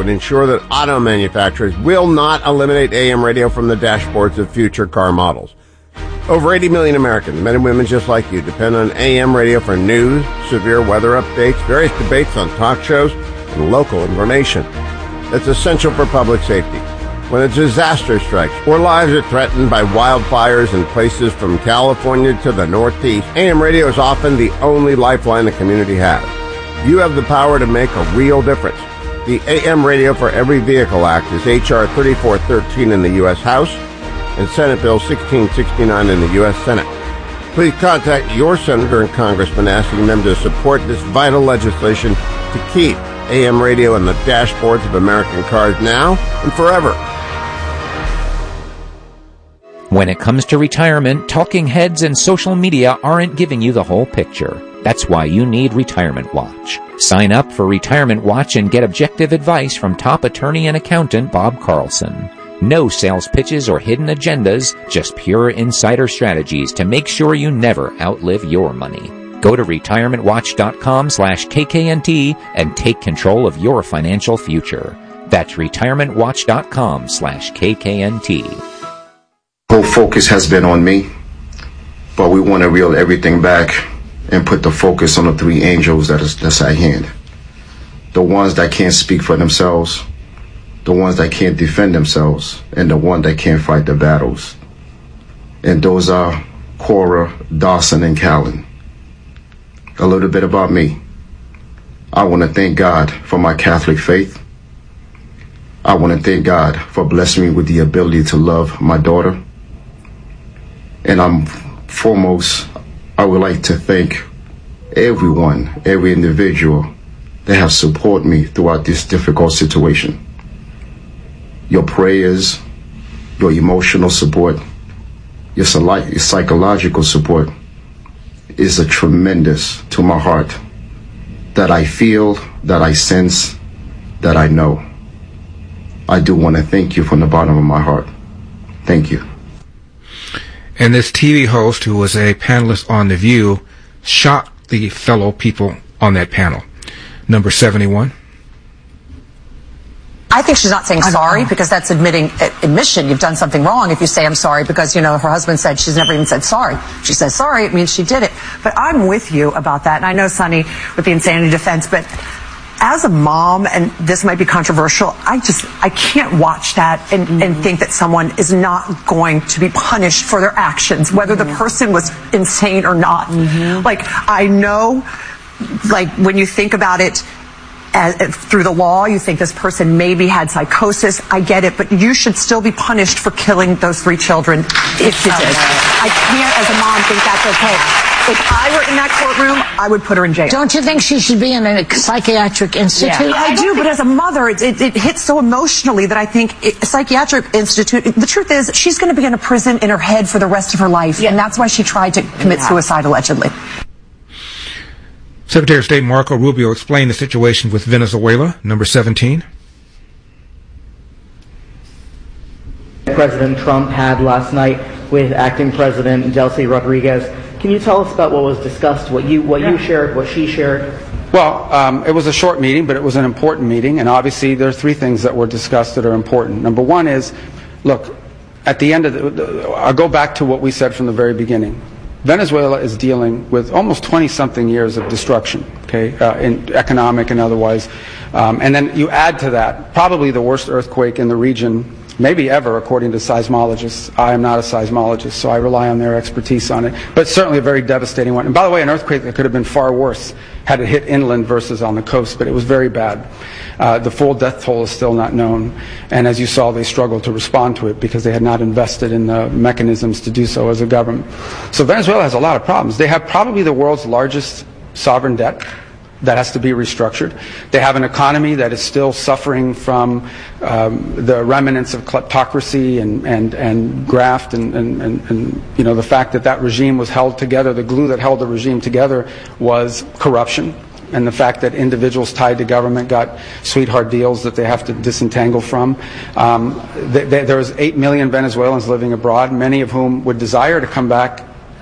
would ensure that auto manufacturers will not eliminate AM radio from the dashboards of future car models. Over 80 million Americans, men and women just like you, depend on AM radio for news, severe weather updates, various debates on talk shows, and local information. It's essential for public safety. When a disaster strikes or lives are threatened by wildfires in places from California to the Northeast, AM radio is often the only lifeline the community has. You have the power to make a real difference. The AM Radio for Every Vehicle Act is H.R. 3413 in the U.S. House and Senate Bill 1669 in the U.S. Senate. Please contact your senator and congressman asking them to support this vital legislation to keep AM radio in the dashboards of American cars now and forever. When it comes to retirement, talking heads and social media aren't giving you the whole picture. That's why you need Retirement Watch. Sign up for Retirement Watch and get objective advice from top attorney and accountant Bob Carlson. No sales pitches or hidden agendas, just pure insider strategies to make sure you never outlive your money. Go to retirementwatch.com/KKNT and take control of your financial future. That's retirementwatch.com/KKNT. Whole focus has been on me, but we want to reel everything back and put the focus on the three angels that's at hand. The ones that can't speak for themselves, the ones that can't defend themselves, and the one that can't fight the battles. And those are Cora, Dawson, and Callan. A little bit about me. I want to thank God for my Catholic faith. I want to thank God for blessing me with the ability to love my daughter. And foremost, I would like to thank everyone, every individual that has supported me throughout this difficult situation. Your prayers, your emotional support, your psychological support is a tremendous to my heart that I feel, that I sense, that I know. I do want to thank you from the bottom of my heart. Thank you. And this TV host, who was a panelist on The View, shocked the fellow people on that panel. Number 71. I think she's not saying sorry because that's admission. You've done something wrong if you say I'm sorry because, her husband said she's never even said sorry. She says sorry, it means she did it. But I'm with you about that. And I know, Sonny, with the insanity defense, but as a mom, and this might be controversial, I can't watch that and think that someone is not going to be punished for their actions, whether the person was insane or not. I know, when you think about it, through the law, you think this person maybe had psychosis. I get it, but you should still be punished for killing those 3 children if you did. I can't, as a mom, think that's okay. If I were in that courtroom, I would put her in jail. Don't you think she should be in a psychiatric institute? Yeah, I do, but as a mother, it hits so emotionally that I think a psychiatric institute, the truth is, she's going to be in a prison in her head for the rest of her life, and that's why she tried to commit suicide, allegedly. Secretary of State Marco Rubio explained the situation with Venezuela. Number 17. President Trump had last night with acting President Delcy Rodriguez. Can you tell us about what was discussed, what you shared, what she shared? Well, it was a short meeting, but it was an important meeting, and obviously there are 3 things that were discussed that are important. Number 1 is, look, at the end of I'll go back to what we said from the very beginning. Venezuela is dealing with almost 20-something years of destruction, in economic and otherwise. And then you add to that probably the worst earthquake in the region, maybe ever, according to seismologists. I am not a seismologist, so I rely on their expertise on it. But certainly a very devastating one. And by the way, an earthquake that could have been far worse had it hit inland versus on the coast, but it was very bad. The full death toll is still not known. And as you saw, they struggled to respond to it because they had not invested in the mechanisms to do so as a government. So Venezuela has a lot of problems. They have probably the world's largest sovereign debt that has to be restructured. They have an economy that is still suffering from the remnants of kleptocracy and graft and the fact that regime was held together. The glue that held the regime together was corruption, and the fact that individuals tied to government got sweetheart deals that they have to disentangle from. There's 8 million Venezuelans living abroad, many of whom would desire to come back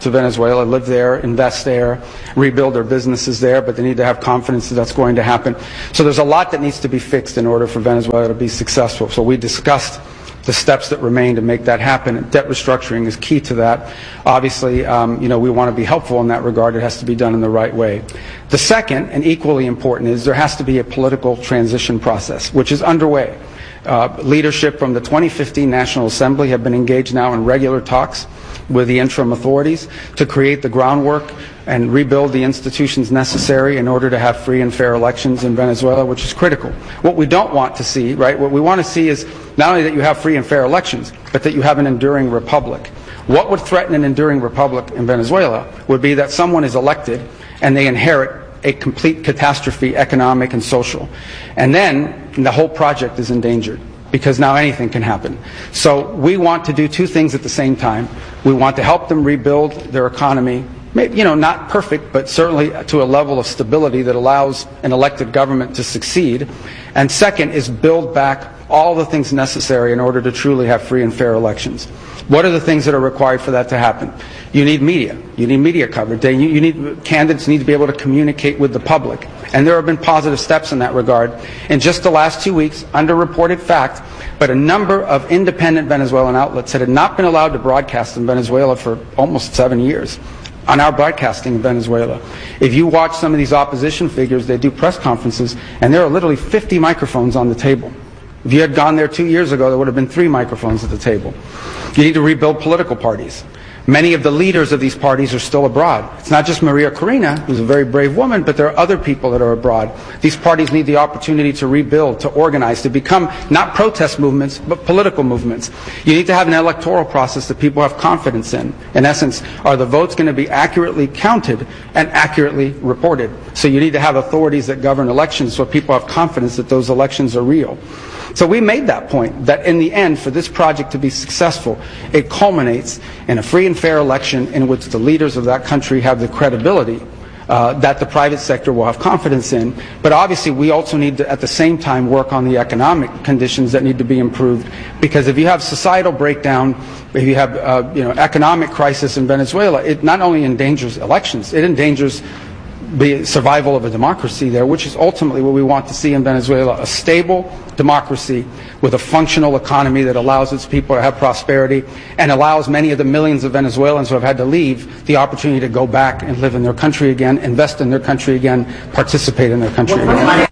to Venezuela, live there, invest there, rebuild their businesses there, but they need to have confidence that that's going to happen. So there's a lot that needs to be fixed in order for Venezuela to be successful. So we discussed the steps that remain to make that happen. Debt restructuring is key to that. Obviously, we want to be helpful in that regard. It has to be done in the right way. The second, and equally important, is there has to be a political transition process, which is underway. Leadership from the 2015 National Assembly have been engaged now in regular talks with the interim authorities to create the groundwork and rebuild the institutions necessary in order to have free and fair elections in Venezuela, which is critical. What we don't want to see, right, what we want to see is not only that you have free and fair elections, but that you have an enduring republic. What would threaten an enduring republic in Venezuela would be that someone is elected and they inherit a complete catastrophe, economic and social. And then the whole project is endangered, because now anything can happen. So we want to do two things at the same time. We want to help them rebuild their economy, maybe, not perfect, but certainly to a level of stability that allows an elected government to succeed. And second is build back all the things necessary in order to truly have free and fair elections. What are the things that are required for that to happen? You need media. You need media coverage. Candidates need to be able to communicate with the public. And there have been positive steps in that regard. In just the last 2 weeks, underreported fact, but a number of independent Venezuelan outlets that had not been allowed to broadcast in Venezuela for almost 7 years are now broadcasting in Venezuela. If you watch some of these opposition figures, they do press conferences, and there are literally 50 microphones on the table. If you had gone there 2 years ago, there would have been 3 microphones at the table. You need to rebuild political parties. Many of the leaders of these parties are still abroad. It's not just Maria Corina, who's a very brave woman, but there are other people that are abroad. These parties need the opportunity to rebuild, to organize, to become not protest movements, but political movements. You need to have an electoral process that people have confidence in. In essence, are the votes going to be accurately counted and accurately reported? So you need to have authorities that govern elections so people have confidence that those elections are real. So we made that point, that in the end, for this project to be successful, it culminates in a free and fair election in which the leaders of that country have the credibility that the private sector will have confidence in. But obviously, we also need to, at the same time, work on the economic conditions that need to be improved. Because if you have societal breakdown, if you have economic crisis in Venezuela, it not only endangers elections, it endangers the survival of a democracy there, which is ultimately what we want to see in Venezuela, a stable democracy with a functional economy that allows its people to have prosperity and allows many of the millions of Venezuelans who have had to leave the opportunity to go back and live in their country again, invest in their country again, participate in their country again.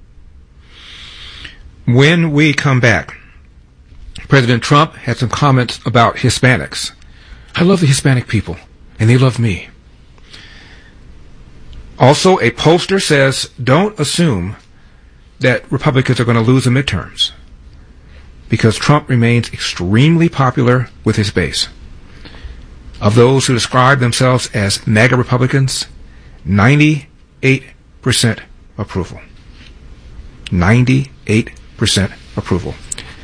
When we come back, President Trump had some comments about Hispanics. I love the Hispanic people, and they love me. Also, a pollster says, don't assume that Republicans are going to lose the midterms, because Trump remains extremely popular with his base. Of those who describe themselves as MAGA Republicans, 98% approval. 98% approval.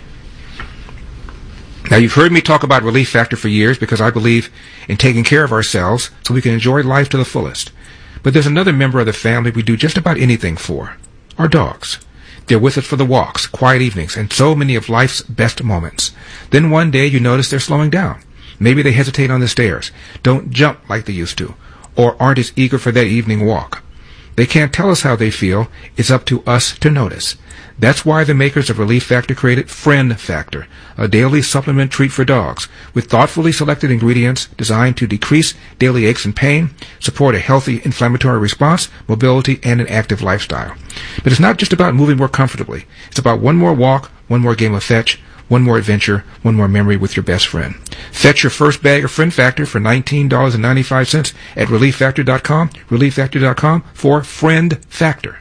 Now, you've heard me talk about Relief Factor for years because I believe in taking care of ourselves so we can enjoy life to the fullest. But there's another member of the family we do just about anything for. Our dogs. They're with us for the walks, quiet evenings, and so many of life's best moments. Then one day you notice they're slowing down. Maybe they hesitate on the stairs, don't jump like they used to, or aren't as eager for that evening walk. They can't tell us how they feel. It's up to us to notice. That's why the makers of Relief Factor created Friend Factor, a daily supplement treat for dogs, with thoughtfully selected ingredients designed to decrease daily aches and pain, support a healthy inflammatory response, mobility, and an active lifestyle. But it's not just about moving more comfortably. It's about one more walk, one more game of fetch, one more adventure, one more memory with your best friend. Fetch your first bag of Friend Factor for $19.95 at ReliefFactor.com, ReliefFactor.com for Friend Factor.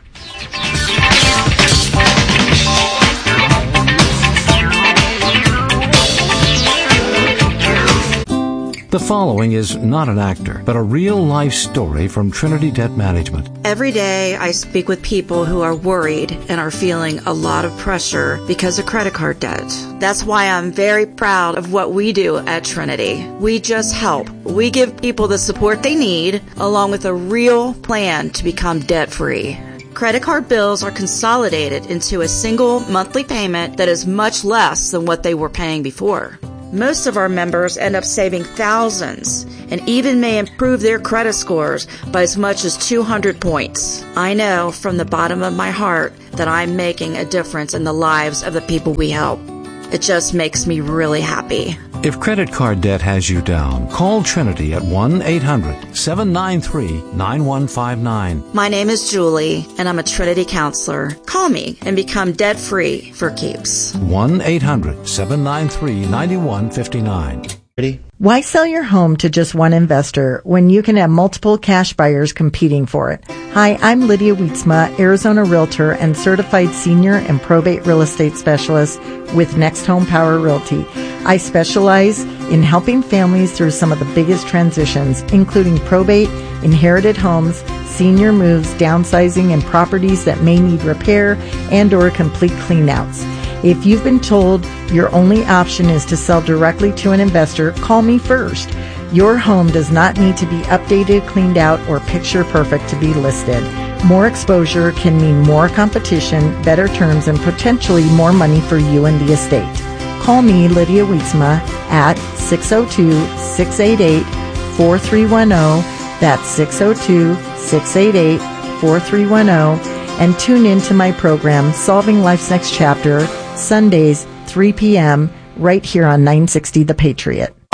The following is not an actor, but a real-life story from Trinity Debt Management. Every day I speak with people who are worried and are feeling a lot of pressure because of credit card debt. That's why I'm very proud of what we do at Trinity. We just help. We give people the support they need, along with a real plan to become debt-free. Credit card bills are consolidated into a single monthly payment that is much less than what they were paying before. Most of our members end up saving thousands and even may improve their credit scores by as much as 200 points. I know from the bottom of my heart that I'm making a difference in the lives of the people we help. It just makes me really happy. If credit card debt has you down, call Trinity at 1-800-793-9159. My name is Julie, and I'm a Trinity counselor. Call me and become debt-free for keeps. 1-800-793-9159. Ready? Why sell your home to just one investor when you can have multiple cash buyers competing for it? Hi, I'm Lydia Wietzma, Arizona Realtor and Certified Senior and Probate Real Estate Specialist with Next Home Power Realty. I specialize in helping families through some of the biggest transitions, including probate, inherited homes, senior moves, downsizing, and properties that may need repair and or complete cleanouts. If you've been told your only option is to sell directly to an investor, call me first. Your home does not need to be updated, cleaned out, or picture perfect to be listed. More exposure can mean more competition, better terms, and potentially more money for you and the estate. Call me, Lydia Wietzma, at 602-688-4310. That's 602-688-4310. And tune in to my program, Solving Life's Next Chapter, Sundays, 3 p.m., right here on 960 The Patriot.